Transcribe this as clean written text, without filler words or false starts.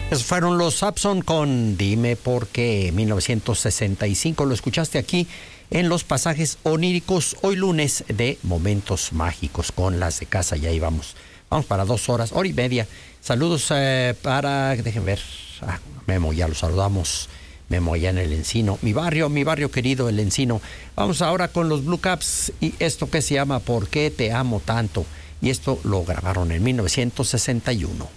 Esos fueron los Saxon con Dime por qué, 1965. Lo escuchaste aquí en los pasajes oníricos, hoy lunes de Momentos Mágicos con las de casa. Ya íbamos. Vamos para 2 horas, hora y media. Saludos déjenme ver. Memo, ya lo saludamos. Memo allá en el Encino. Mi barrio querido, el Encino. Vamos ahora con los Blue Caps y esto que se llama ¿Por qué te amo tanto? Y esto lo grabaron en 1961.